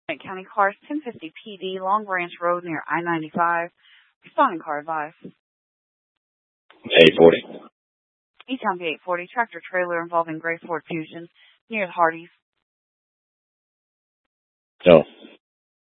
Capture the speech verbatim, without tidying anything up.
County Cars, ten fifty P D, Long Branch Road near I ninety-five. Responding car advice. eight forty. E-Town V eight forty, tractor trailer involving gray Ford Fusion near the Hardee's. No.